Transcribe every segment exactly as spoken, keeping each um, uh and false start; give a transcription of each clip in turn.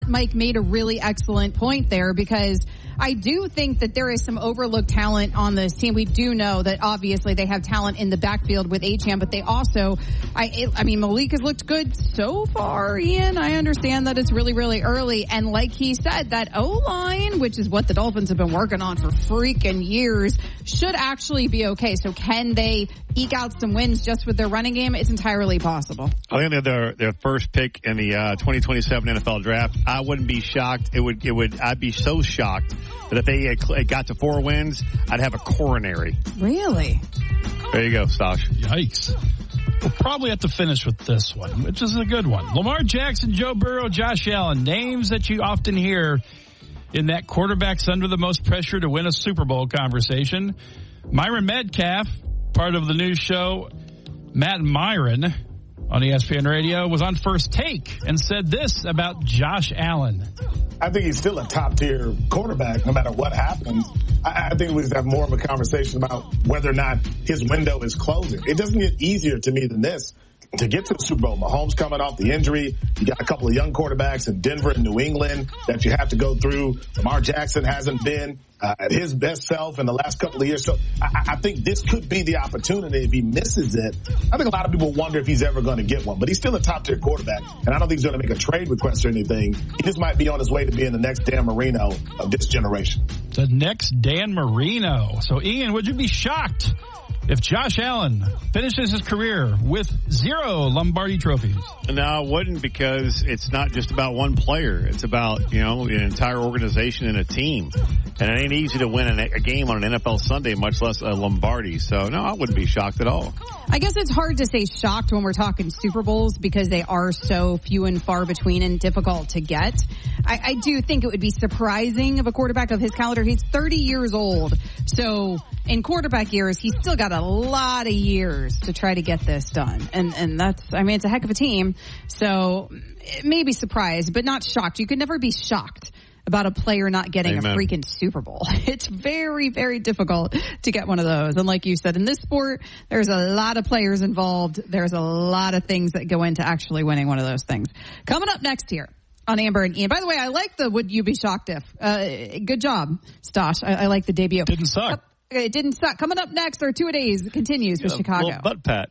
Mike made a really excellent point there, because I do think that there is some overlooked talent on this team. We do know that obviously they have talent in the backfield with Achane, but they also, I, I mean, Malik has looked good so far, Ian. I understand that it's really, really early. And like he said, that O-line, which is what the Dolphins have been working on for freaking years, should actually be okay. So can they eke out some wins just with their running game? It's entirely possible. I think they're their, their first pick in the uh, twenty twenty-seven N F L draft. I wouldn't be shocked. It would, it would, I'd be so shocked that if they uh, got to four wins, I'd have a coronary. Really? There you go, Stosh. Yikes. We'll probably have to finish with this one, which is a good one. Lamar Jackson, Joe Burrow, Josh Allen, names that you often hear in that quarterbacks under the most pressure to win a Super Bowl conversation. Myron Metcalf, part of the news show Matt and Myron on E S P N Radio, was on First Take and said this about Josh Allen. I think he's still a top-tier quarterback no matter what happens. I, I think we have more of a conversation about whether or not his window is closing. It doesn't get easier to me than this. To get to the Super Bowl, Mahomes coming off the injury, you got a couple of young quarterbacks in Denver and New England that you have to go through. Lamar Jackson hasn't been uh, at his best self in the last couple of years. So I, I think this could be the opportunity. If he misses it, I think a lot of people wonder if he's ever going to get one. But he's still a top-tier quarterback, and I don't think he's going to make a trade request or anything. He just might be on his way to being the next Dan Marino of this generation. The next Dan Marino. So, Ian, would you be shocked if Josh Allen finishes his career with zero Lombardi trophies? No, I wouldn't, because it's not just about one player. It's about, you know, an entire organization and a team. And it ain't easy to win a game on an N F L Sunday, much less a Lombardi. So, no, I wouldn't be shocked at all. I guess it's hard to say shocked when we're talking Super Bowls, because they are so few and far between and difficult to get. I, I do think it would be surprising of a quarterback of his caliber. He's thirty years old. So in quarterback years, he's still got a lot of years to try to get this done. And, and that's, I mean, it's a heck of a team. So maybe surprised, but not shocked. You could never be shocked about a player not getting Amen. a freaking Super Bowl. It's very, very difficult to get one of those. And like you said, in this sport, there's a lot of players involved. There's a lot of things that go into actually winning one of those things. Coming up next here on Amber and Ian. By the way, I like the would you be shocked if. Uh, good job, Stosh. I, I like the debut. Didn't suck. Uh, it didn't suck. Coming up next, our two-a-days continues with yeah, Chicago. Little butt pat.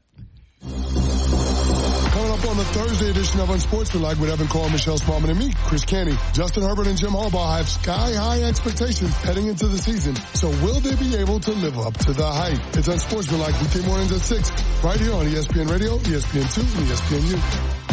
Coming up on the Thursday edition of Unsportsmanlike with Evan Cole, Michelle Smallman, and me, Chris Canty. Justin Herbert and Jim Harbaugh have sky-high expectations heading into the season. So will they be able to live up to the hype? It's Unsportsmanlike weekday mornings at six, right here on E S P N Radio, E S P N two, and E S P N U.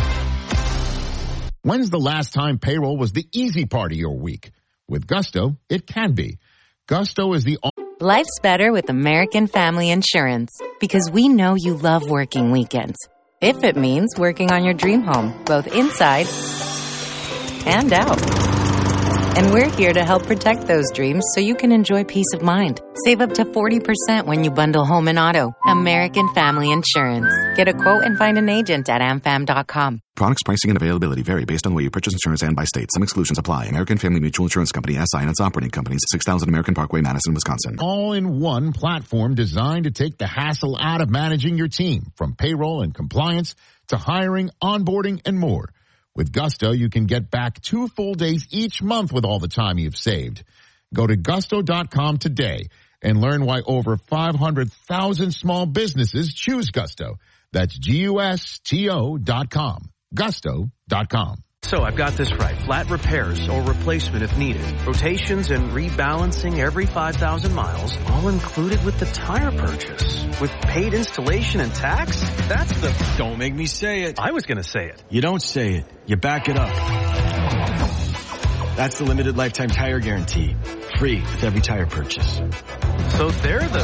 When's the last time payroll was the easy part of your week? With Gusto, it can be. Gusto is the Life's better with American Family Insurance, because we know you love working weekends. If it means working on your dream home, both inside and out. And we're here to help protect those dreams so you can enjoy peace of mind. Save up to forty percent when you bundle home and auto. American Family Insurance. Get a quote and find an agent at am fam dot com. Products, pricing, and availability vary based on where you purchase insurance and by state. Some exclusions apply. American Family Mutual Insurance Company, S I and its operating companies, six thousand American Parkway, Madison, Wisconsin. All-in-one platform designed to take the hassle out of managing your team, from payroll and compliance to hiring, onboarding, and more. With Gusto, you can get back two full days each month with all the time you've saved. Go to gusto dot com today and learn why over five hundred thousand small businesses choose Gusto. That's G U S T O dot com. gusto dot com. So I've got this right. Flat repairs or replacement if needed. Rotations and rebalancing every five thousand miles, all included with the tire purchase. With paid installation and tax? That's the... Don't make me say it. I was going to say it. You don't say it. You back it up. That's the limited lifetime tire guarantee. Free with every tire purchase. So they're the...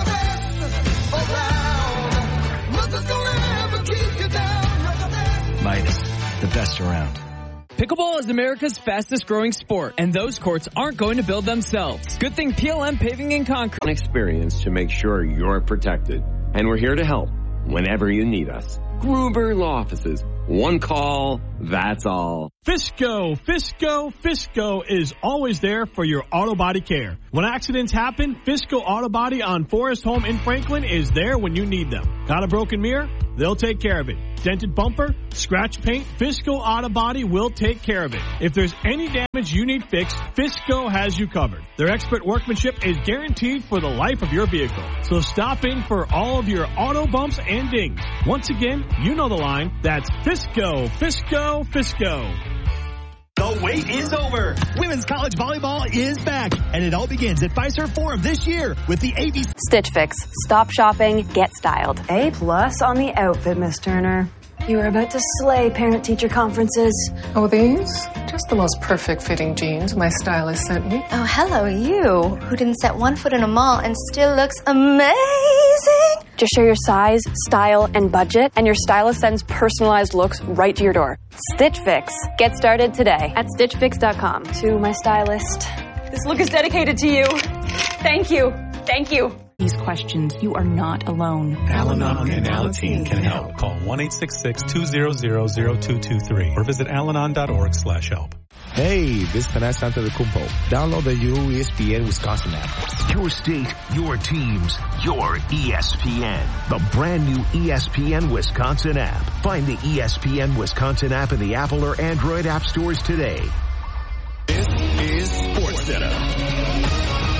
Midas, the best around. Pickleball is America's fastest growing sport, and those courts aren't going to build themselves. Good thing P L M Paving and Concrete. Experience to make sure you're protected. And we're here to help whenever you need us. Gruber Law Offices. One call, that's all. Fisco, Fisco, Fisco is always there for your auto body care. When accidents happen, Fisco Auto Body on Forest Home in Franklin is there when you need them. Got a broken mirror? They'll take care of it. Dented bumper? Scratch paint? Fisco Auto Body will take care of it. If there's any damage you need fixed, Fisco has you covered. Their expert workmanship is guaranteed for the life of your vehicle. So stop in for all of your auto bumps and dings. Once again, you know the line. That's Fisco, Fisco, Fisco. The wait is over. Women's college volleyball is back, and it all begins at Fiserv Forum this year with the A B C. Stitch Fix. Stop shopping, get styled. A plus on the outfit, Miss Turner. You were about to slay parent-teacher conferences. Oh, these? Just the most perfect fitting jeans my stylist sent me. Oh, hello, you, who didn't set one foot in a mall and still looks amazing. Just share your size, style, and budget, and your stylist sends personalized looks right to your door. Stitch Fix. Get started today at stitch fix dot com. To my stylist, this look is dedicated to you. Thank you. Thank you. These questions, you are not alone. Al-Anon and Alateen can help. Call one eight six six, two zero zero, zero two two three or visit alanon dot org slash help. Hey, this is Tanas Antetokounmpo. Download the new E S P N Wisconsin app. Your state, your teams, your E S P N. The brand new E S P N Wisconsin app. Find the E S P N Wisconsin app in the Apple or Android app stores today. This is SportsCenter.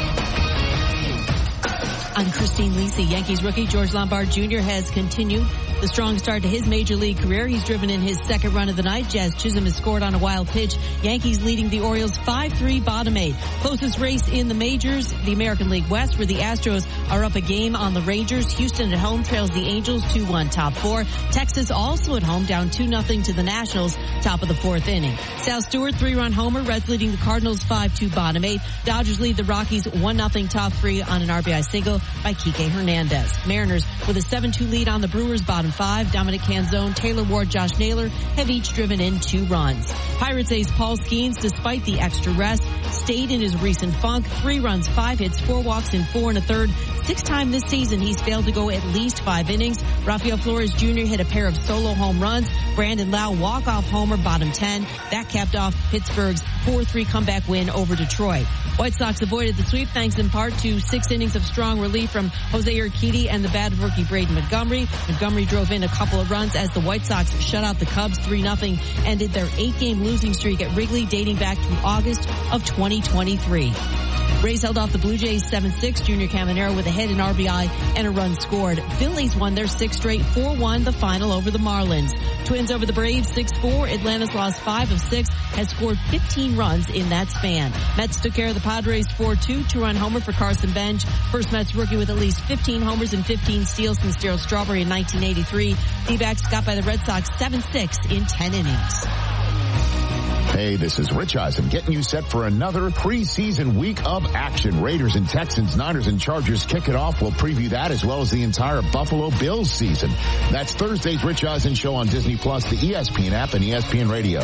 I'm Christine Lisi. Yankees rookie George Lombard Junior has continued the strong start to his major league career. He's driven in his second run of the night. Jazz Chisholm has scored on a wild pitch. Yankees leading the Orioles five three bottom eight. Closest race in the majors, the American League West, where the Astros are up a game on the Rangers. Houston at home trails the Angels two one top four. Texas also at home down two nothing to the Nationals, top of the fourth inning. Sal Stewart, three-run homer. Reds leading the Cardinals five two bottom eight. Dodgers lead the Rockies one nothing top three on an R B I single by Kike Hernandez. Mariners with a seven two lead on the Brewers bottom five. Dominic Canzone, Taylor Ward, Josh Naylor have each driven in two runs. Pirates ace Paul Skeens, despite the extra rest, stayed in his recent funk. Three runs, five hits, four walks in four and a third. Sixth time this season he's failed to go at least five innings. Rafael Flores Junior hit a pair of solo home runs. Brandon Lau walk-off homer, bottom ten. That capped off Pittsburgh's four three comeback win over Detroit. White Sox avoided the sweep thanks in part to six innings of strong relief from Jose Urquidy and the bat of rookie Braden Montgomery. Montgomery drove in a couple of runs as the White Sox shut out the Cubs three nothing, ended their eight-game losing streak at Wrigley dating back to August of twenty twenty-three. Rays held off the Blue Jays seven six. Junior Caminero with a hit, an R B I, and a run scored. Phillies won their sixth straight, four one the final over the Marlins. Twins over the Braves six four. Atlanta's lost five of six, has scored fifteen runs in that span. Mets took care of the Padres four two. Two-run homer for Carson Bench. First Mets rookie with at least fifteen homers and fifteen steals since Darryl Strawberry in nineteen eighty-three. D-backs got by the Red Sox seven six in ten innings. Hey, this is Rich Eisen getting you set for another preseason week of action. Raiders and Texans, Niners and Chargers kick it off. We'll preview that as well as the entire Buffalo Bills season. That's Thursday's Rich Eisen Show on Disney Plus, the E S P N app, and E S P N Radio.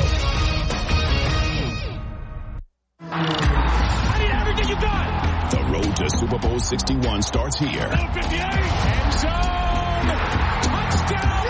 I need everything you got. The road to Super Bowl sixty-one starts here. End zone. Touchdown.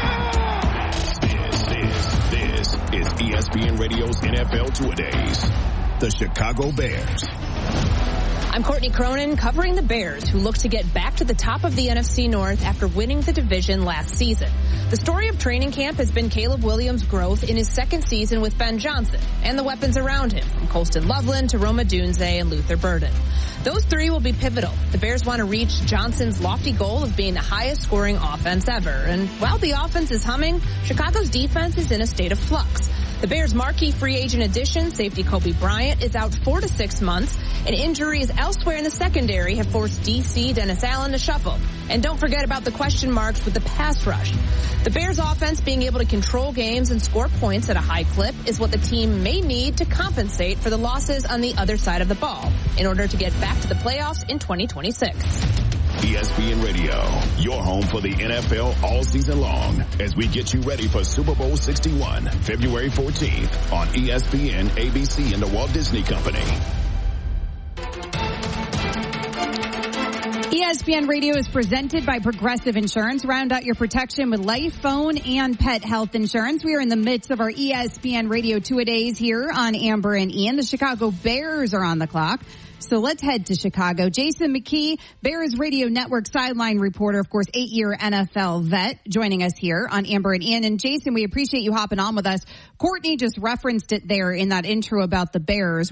This is E S P N Radio's N F L Two-A-Days. The Chicago Bears. I'm Courtney Cronin covering the Bears, who look to get back to the top of the N F C North after winning the division last season. The story of training camp has been Caleb Williams' growth in his second season with Ben Johnson and the weapons around him, from Colston Loveland to Roma Dunze and Luther Burden. Those three will be pivotal. The Bears want to reach Johnson's lofty goal of being the highest scoring offense ever. And while the offense is humming, Chicago's defense is in a state of flux. The Bears' marquee free agent addition, safety Kobe Bryant, is out four to six months, and injuries elsewhere in the secondary have forced D C Dennis Allen to shuffle. And don't forget about the question marks with the pass rush. The Bears' offense being able to control games and score points at a high clip is what the team may need to compensate for the losses on the other side of the ball in order to get back to the playoffs in twenty twenty-six. E S P N Radio, your home for the N F L all season long, as we get you ready for Super Bowl sixty-one, February fourteenth on E S P N, A B C, and the Walt Disney Company. E S P N Radio is presented by Progressive Insurance. Round out your protection with life, phone, and pet health insurance. We are in the midst of our E S P N Radio two-a-days here on Amber and Ian. The Chicago Bears are on the clock. So let's head to Chicago. Jason McKee, Bears Radio Network sideline reporter, of course, eight-year N F L vet, joining us here on Amber and Ian. And Jason, we appreciate you hopping on with us. Courtney just referenced it there in that intro about the Bears.